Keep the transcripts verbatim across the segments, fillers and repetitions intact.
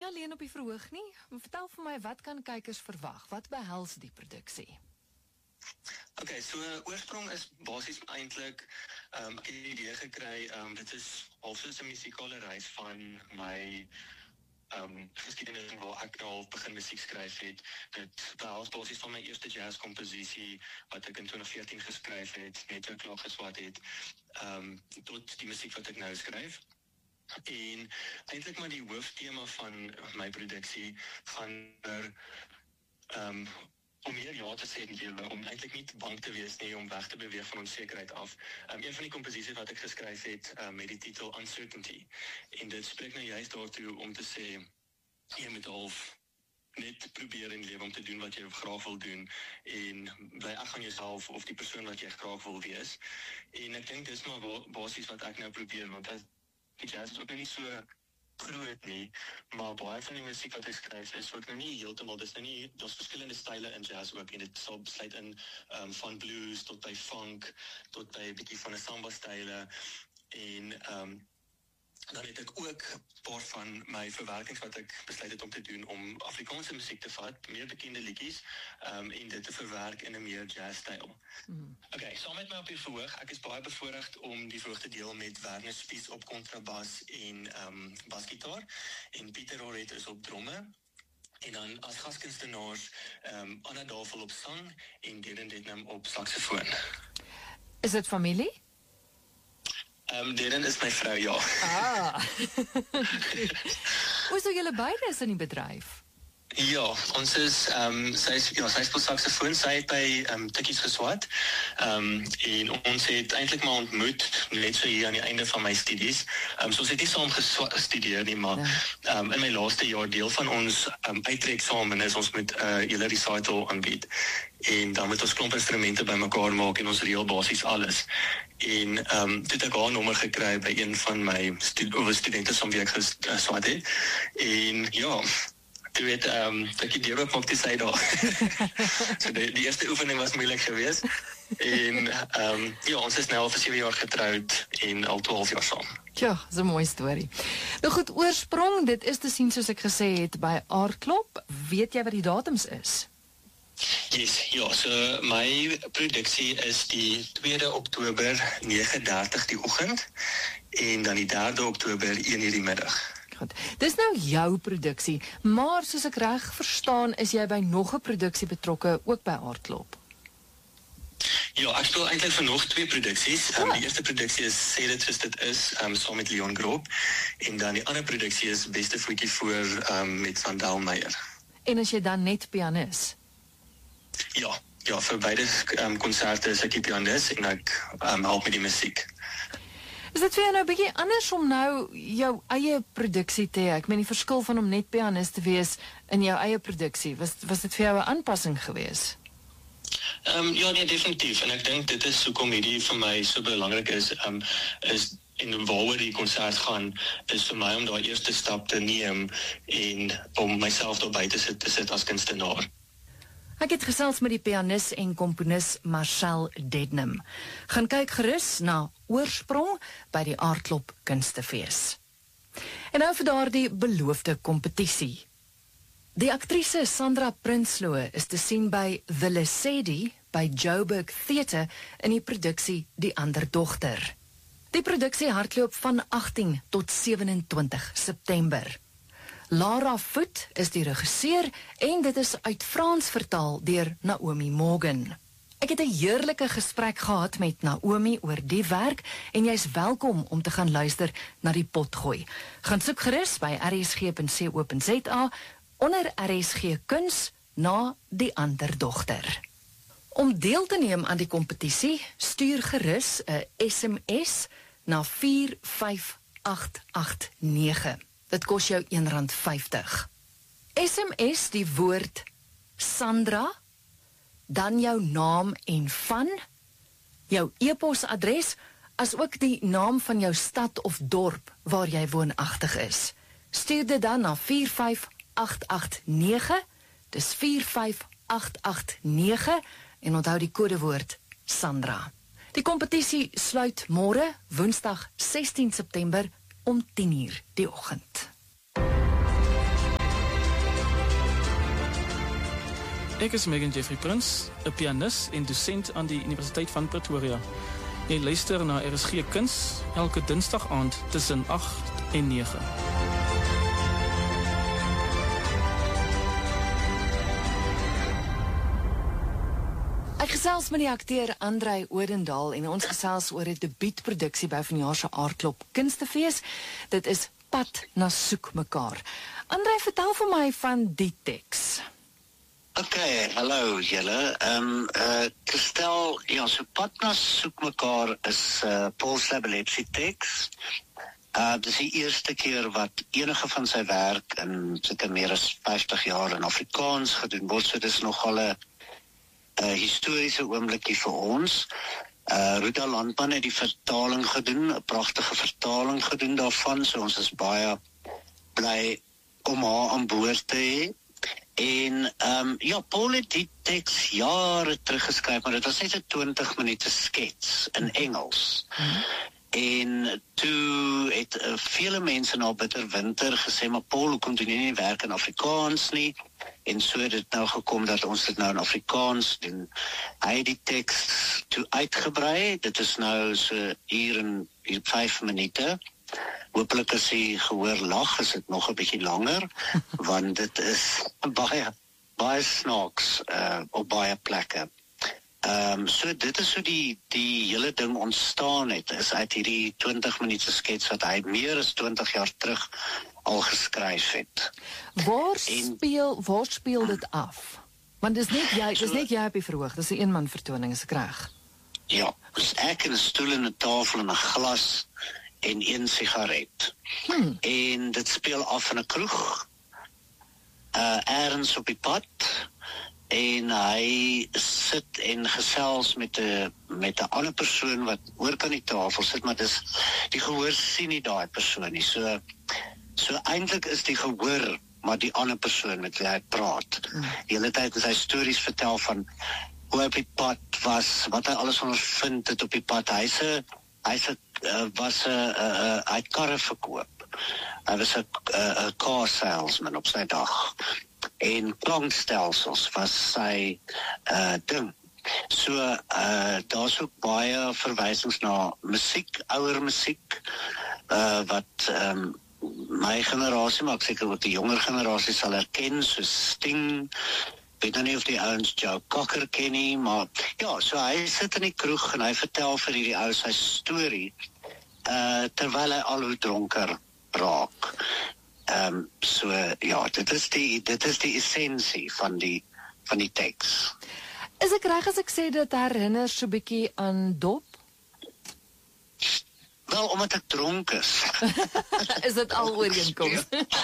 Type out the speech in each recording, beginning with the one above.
alleen op die verhoog nie. Vertel vir my, wat kan kykers verwag? Wat behels die produksie? Oké, okay, so oorsprong is basies eintlik, um, ek het die idee gekry, um, dit is half soos 'n musikale reis van my um, geskiedenis waar ek al begin musiek skryf het. Dit behels basies van my eerste jazzkomposisie wat ek in twintig veertien geskryf het, net so klaar geswat het, um, tot die musiek wat ek nou skryf. En eintlik maar die hoofthema van my produksie gaan er um, om meer ja te sê in lewe, om eintlik nie bang te wees nie, om weg te beweeg van onsekerheid af. Um, een van die komposisies wat ek geskryf het, um, met die titel Uncertainty. En dit spreek nou juist daartoe om te sê, jy moet half net probeer in lewe om te doen wat jy graag wil doen en bly ag aan jouself of die persoon wat jy graag wil wees. En ek dink dis maar basies wat ek nou probeer, want die jazz is ook nie so groot nie, maar baie van die musiek wat ek skryf is ook nou nie heeltemal, dis nou nie, daar's verskillende style in jazz ook, en dit sal besluit in um, van blues tot by funk, tot by 'n bietjie van 'n samba style, en um, dan het ek ook 'n paar van my verwerkings wat ek besluit het om te doen, om Afrikaanse musiek te vat, meer bekende liedjies, um, en dit te verwerk in 'n meer jazz-styl. Mm. Oké, okay, saam met my op die verhoog, ek is baie bevoorreg om die verhoog te deel met Werner Spies op kontrabas en um, basgitaar, en Pieter Roret is op dromme, en dan as gaskunstenaars um, Anna Davel op sang, en Darren Dednam op saksofoon. Is dit familie? Um, Darren is my vrou, ja. Ah. Hoe so julle beide is in die bedryf? Ja, ons is, um, sy is, ja, sy speel saksofoon, sy het by um, Tikkies geswat, um, en ons het eintlik maar ontmoet, net so hier aan die einde van my studies, um, so ons het nie saam gestudeer nie, maar ja. um, in my laaste jaar, deel van ons um, uitreeksamen is ons met 'n uh, hele recital aanbied, en dan moet ons klomp instrumente by mekaar maak, en ons reël basies alles. En um, toe het ek haar nommer gekry by een van my stu studente saam wie ek geswat het, en ja, toe het um, ek die deur op die sy daar. So die, die eerste oefening was moeilik geweest, en um, ja, ons is nou al vir sewe jaar getroud, en al twaalf jaar saam. Ja, dis 'n mooi storie. Nou goed, oorsprong, dit is te sien soos ek gesê het by Aardklop. Weet jy wat die datums is? Yes, ja, so my produksie is die tweede Oktober nege dertig die oggend, en dan die derde Oktober een uur die middag. Goed. Dis nou jou produksie, maar soos ek reg verstaan, is jy by nog 'n produksie betrokke, ook by Aardklop. Ja, ek speel eintlik vir nog twee produksies. Um, die eerste produksie is Sê dit soos dit is, um, saam met Leon Grob, en dan die ander produksie is Beste voetjie voor, um, met Sandel Meyer. En as jy dan net pianis? Ja, ja, vir beide um, konserte is ek die pianis, en ek um, help met die musiek. Is dit vir jou nou 'n bietjie anders om nou jou eie produksie te hê? Ek meen die verskil van om net pianis te wees in jou eie produksie, was, was dit vir jou 'n aanpassing geweest? Um, ja, nee, definitief, en ek dink dit is hoekom hierdie vir my so belangrik is, um, is en waaroor die konsert gaan, is vir my om daai eerste stap te neem, en om myself daar buite sit, te sit as kunstenaar. Ek het gesels met die pianis en komponis Marcel Dednam. Gaan kyk gerus na Oorsprong by die Aardklop Kunstefees. En nou vir daardie beloofde kompetisie. Die aktrise Sandra Prinsloo is te sien by The Lesedi by Joburg Theatre in die produksie Die Ander Dogter. Die produksie hardloop van agttien tot sewenentwintig September. Lara Voet is die regisseur, en dit is uit Frans vertaal deur Naomi Morgan. Ek het 'n heerlike gesprek gehad met Naomi oor die werk, en jy's welkom om te gaan luister na die potgooi. Gaan soek gerus by r s g punt c o punt z a onder R S G Kuns na Die Ander Dogter. Om deel te neem aan die kompetisie, stuur gerus 'n S M S na vier vyf agt agt nege. Dit kos jou een rand vyftig. S M S die woord Sandra, dan jou naam en van, jou e-posadres, as ook die naam van jou stad of dorp waar jy woonagtig is. Stuur dit dan na vier vyf agt agt nege, dis vier vyf agt agt nege, en onthou die kodewoord Sandra. Die kompetisie sluit môre, Woensdag sestien September, om tien uur die oggend. Ek is Megan Jeffrey Prins, 'n pianis en dosent aan die Universiteit van Pretoria. Jy luister na R S G Kuns elke dinsdag aand tussen agt en nege. Ek gesels met die akteur Andrei Odendaal en ons gesels oor 'n debuutproduksie by vanjaar se Aardklop Kunstefees. Dit is Pad na soek mekaar. Andrei, vertel vir my van die teks. Okay, hallo julle. Ehm um, uh, Kristel, ja, so Pad na soek mekaar is uh, Paul Slabelep se teks. Uh, dit is die eerste keer wat enige van sy werk in seker meer as vyftig jaar in Afrikaans gedoen word. So dit is nogal 'n uh, historiese oomblikie vir ons. Uh, Ruta Landman het die vertaling gedoen, 'n pragtige vertaling gedoen daarvan, so ons is baie bly om haar aan boord te hê. En um, ja, Paul het die teks jare teruggeskryf, maar dit was net 'n twintig minute skets in Engels. Mm-hmm. En toe het uh, vele mense na Bitterwinter gesê, maar Paul, hoekom doen jy nie werk in Afrikaans nie? En so het dit nou gekom dat ons dit nou in Afrikaans doen. Hy het die teks toe uitgebrei, dit is nou so hier in hier vyf minute. Hoopelik as jy gehoor lag, is dit nog 'n bietjie langer, want dit is baie, baie snaaks uh, op baie plekke. Um, so dit is so die, die hele ding ontstaan het, is uit hierdie twintig minute skets wat hy meer as twintig jaar terug al geskryf het. Waar speel, waar speel dit af? Want dis net jy, dis net jy op die verhoog, dis 'n eenman vertoning, is ek reg? Ja, dis ek en 'n stoel en 'n tafel en 'n glas en een sigaret. Hmm. En dit speel af in 'n kroeg, uh, ergens op die pad, en hy sit en gesels met 'n met 'n ander persoon wat oor kan die tafel sit, maar dis die gehoor sien nie daai persoon nie. So so eintlik is die gehoor maar die ander persoon met wie hy praat. Hmm. Die hele tyd as hy stories vertel van hoe hy op die pad was, wat hy alles ondervind het op die pad. Hy's 'n hy's 'n uh, was 'n uh, uh, hy het karre verkoop. Hy was 'n uh, uh, car salesman op sy dag. En klankstelsels was sy uh, ding. So uh, daar's ook baie verwysings na musiek, ouer musiek, uh, wat um, my generasie, maar ek seker ook die jonger generasie sal herken, so Sting. Ek weet nou nie of die ouens Joe Cocker ken nie, maar ja, so hy sit in die kroeg en hy vertel vir hierdie ou sy storie, uh, terwyl hy al hoe dronker raak. Ehm um, so ja, dit is die dit is die essensie van die van die teks. Is ek reg as ek sê dit herinner so 'n bietjie aan Dop? Wel, omdat ek dronk is. Is dit al ooreenkoms?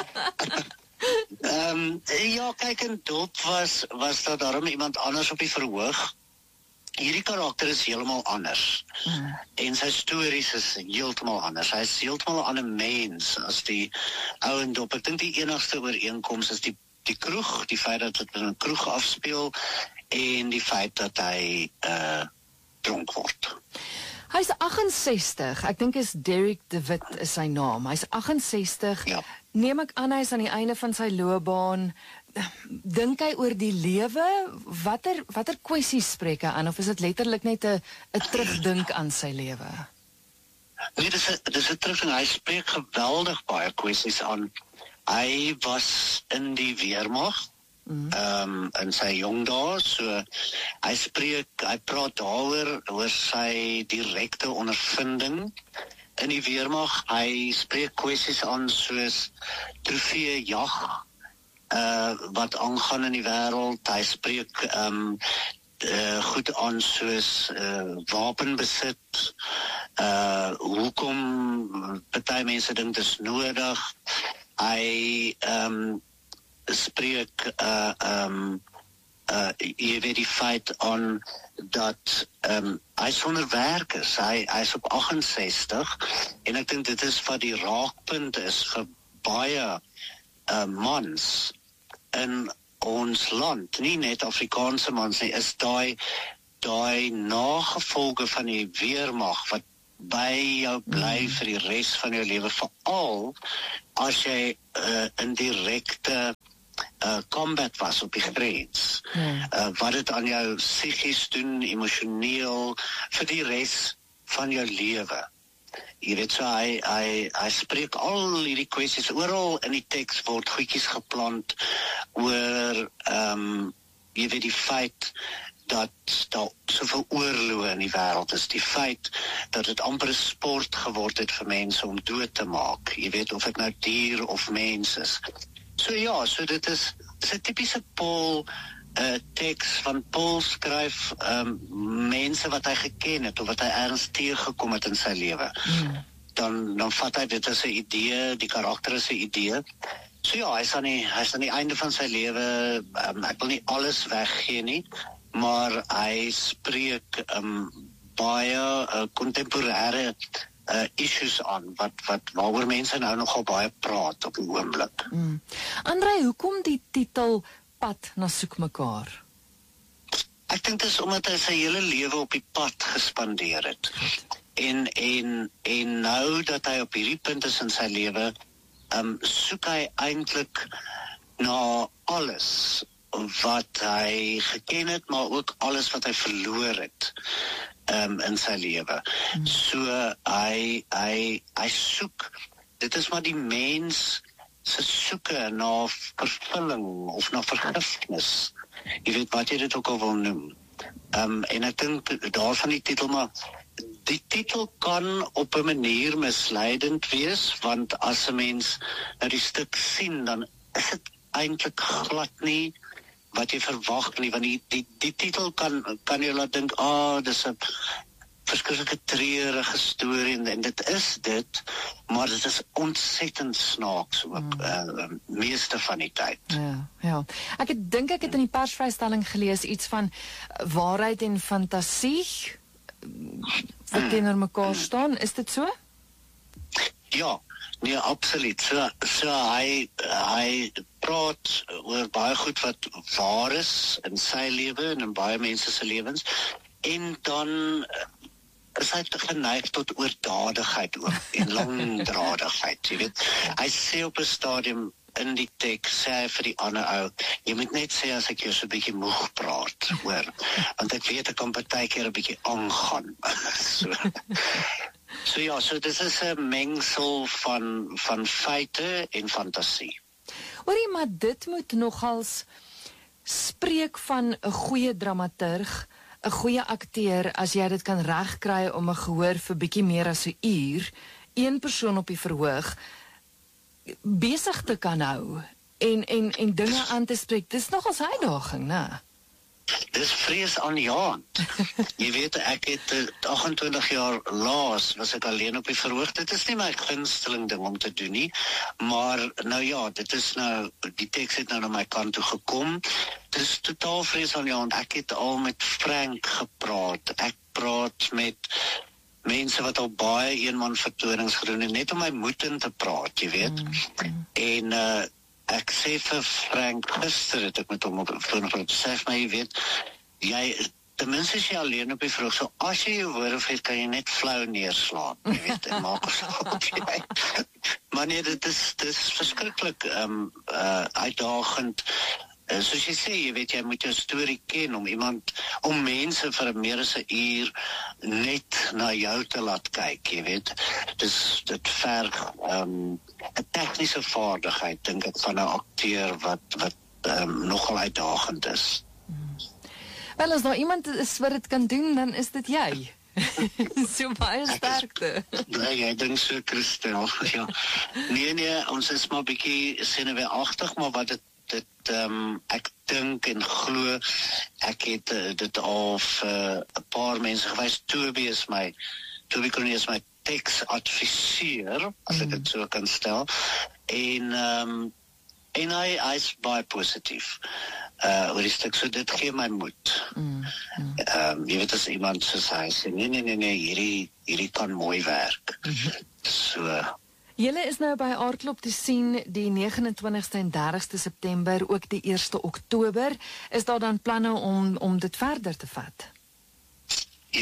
Ehm um, ja, kyk, in Dop was was daar daarom iemand anders op die verhoog. Hierdie karakter is heeltemal anders. Hmm. En sy stories is heeltemal anders. Hy is heeltemal 'n ander mens as die ou en Dop. Ek dink die enigste ooreenkoms is die die kroeg, die feit dat dit in 'n kroeg afspeel en die feit dat hy uh dronk word. Hy's agt en sestig. Ek dink is Derek de Wit is sy naam. Hy's agt en sestig. Ja. Neem ek aan hy's aan die einde van sy loopbaan. Dink hy oor die lewe? Watter watter kwessies spreek hy aan, of is dit letterlik net 'n 'n terugdink aan sy lewe? Nee, dis 'n dis 'n terugdink. Hy spreek geweldig baie kwessies aan. Hy was in die weermag, mm. um, in sy jong dae, so hy spreek, hy praat daaroor oor sy direkte ondervinding in die weermag. Hy spreek kwessies aan soos trofee jag, Uh, wat aangaan in die wêreld. Hy spreek um, uh, goed aan soos uh, wapenbesit, uh, hoekom party mense dink dit is nodig. Hy um, spreek uh, um, uh, jy weet die feit aan dat um, hy sonder werk is. Hy, hy is op agt en sestig en ek dink dit is wat die raakpunt is vir baie Uh, mans in ons land, nie net Afrikaanse mans nie, is daai daai nagevolge van die weermag wat by jou bly vir die res van jou lewe, veral as jy uh, in direkte uh, combat was op die grens. Ja. Uh, wat dit aan jou psigies doen, emosioneel, vir die res van jou lewe. Jy weet so, hy, hy, hy spreek al hierdie kwessies, oral in die teks word goedjies geplant oor, um, jy weet die feit dat daar soveel oorloë in die wêreld is, die feit dat dit amper 'n sport geword het vir mense om dood te maak, jy weet, of dit nou dier of mens is. So ja, so dit is, is 'n tipiese Paul uh, teks van Paul skryf um, mense wat hy geken het, of wat hy ergens teëgekom het in sy lewe. Mm. Dan, dan vat hy dit as 'n idee, die karakter as 'n idee. So ja, hy is aan die, hy is aan die einde van sy lewe, um, ek wil nie alles weggee nie, maar hy spreek um, baie kontemporêre uh, uh, issues aan, wat, wat, waaroor mense nou nogal baie praat op die oomblik. Mm. André, hoekom die titel Pad na soek mekaar? Ek dink dit is omdat hy sy hele lewe op die pad gespandeer het. En, en, en nou dat hy op hierdie punt is in sy lewe, um, soek hy eintlik na alles wat hy geken het, maar ook alles wat hy verloor het um, in sy lewe. Hmm. So hy, hy, hy soek, dit is maar die mens se soeke na vervulling of na vergifnis. Jy weet wat jy dit ook al wil noem. Um, en ek dink daarvan die titel, maar die titel kan op 'n manier misleidend wees, want as 'n mens nou die stuk sien, dan is dit eintlik glad nie wat jy verwag nie, want die, die, die titel kan, kan jy laat dink, ah, oh, dis 'n verskriklike treurige storie, en, en dit is dit, maar dit is ontsettend snaaks ook, mm. uh, meeste van die tyd. Ja, ja. Ek het, dink ek het in die persvrystelling gelees iets van waarheid en fantasie wat teenoor mekaar staan, is dit so? Ja, nee, absoluut. So, so hy, hy praat oor baie goed wat waar is in sy lewe en in baie mense se lewens, en dan is hy geneig tot oordadigheid ook, en langdradigheid, jy weet. Hy sê op 'n stadium in die teks, sê hy vir die ander ou, jy moet net sê as ek jou so 'n bietjie moeg praat, hoor, want ek weet ek kan partykeer 'n bietjie aangaan. so. so ja, so dit is 'n mengsel van, van feite en fantasie. Hoorie, maar dit moet nogals spreek van 'n goeie dramaturg, 'n goeie akteur, as jy dit kan regkry om 'n gehoor vir bietjie meer as 'n uur, een persoon op die verhoog, besig te kan hou, en, en, en dinge aan te spreek. Dis nogals uitdaging, né? Dis vreesaanjaend. Jy weet, ek het uh, agt-en-twintig jaar laas, was ek alleen op die verhoog. Dit is nie my gunsteling ding om te doen nie, maar nou ja, dit is nou, die teks het nou na my kant toe gekom. Dit is totaal vreesaanjaend. Ek het al met Frank gepraat. Ek praat met mense wat al baie eenman vertonings gedoen het, net om my moed in te praat, jy weet. Mm, mm. En uh, ek sê vir Frank, gister het ek met hom op foon gepraat, sê vir my, jy weet, jy, ten minste is jy alleen op die vroeg, so as jy jou woorde het, kan jy net flauw neerslaan, jy weet, en maak op jy. Maar nee, dit is, dit is verskriklik um, uh, uitdagend. Uh, soos jy sê, jy weet, jy moet jou storie ken om iemand, om mense vir meer as 'n uur net na jou te laat kyk, jy weet. Dus dit verg um, 'n tegniese vaardigheid, dink ek, van 'n akteur wat, wat um, nogal uitdagend is. Hmm. Wel, as daar iemand is wat dit kan doen, dan is dit jy. So baie sterkte. Nee, jy dink so, Christel. Ja. Nee, nee, ons is maar 'n bietjie senuweeagtig, maar wat dit dit um, ek dink en glo, ek het uh, dit al vir 'n uh, paar mense gewys. Toby is my Toby Cornelius is my teksadviseur, as ek dit so kan stel, en um, en hy hy is baie positief uh, oor die stuk, so dit gee my moed. Mm, mm. Um, jy weet, as iemand soos hy sê, nee, nee, nee, nee, hierdie, hierdie kan mooi werk. Mm-hmm. So Julle is nou by Aardklop te sien die negenentwintigste en dertigste September, ook die eerste Oktober. Is daar dan planne om, om dit verder te vat? Ja,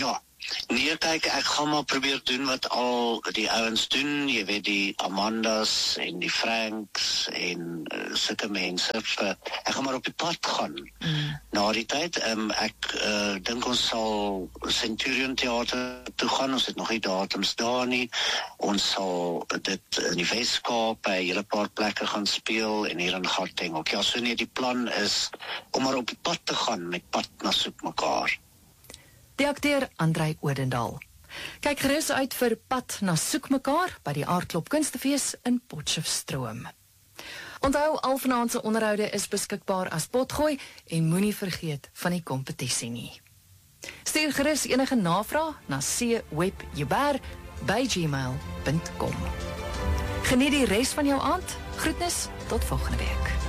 Nee, kyk, ek gaan maar probeer doen wat al die ouens doen, jy weet die Amandas en die Franks en uh, sulke mense, vir, ek gaan maar op die pad gaan. Mm. Na die tyd, um, ek uh, dink ons sal Centurion Theater toe gaan, ons het nog nie datums daar nie, ons sal dit in die Weskaap by 'n hele paar plekke gaan speel en hier in Gauteng ook. Ja, so nee, die plan is om maar op die pad te gaan met Pad na Soek mekaar. Die akteur Andrei Odendaal. Kyk gerus uit vir Pad na Soek mekaar by die Aardklop Kunstefees in Potchefstroom. Onthou, al vanaand se onderhoude is beskikbaar as potgooi en moenie vergeet van die kompetisie nie. Stuur gerus enige navraag na c web juber by gmail punt com. Geniet die res van jou aand. Groetnis tot volgende week.